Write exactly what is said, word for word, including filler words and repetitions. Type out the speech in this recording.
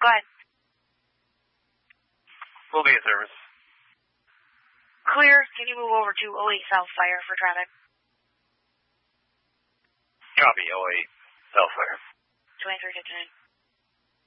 Go ahead. We'll be in service. Clear. Can you move over to oh eight South Fire for traffic? Copy, oh eight South Fire. twenty-three fifty-nine.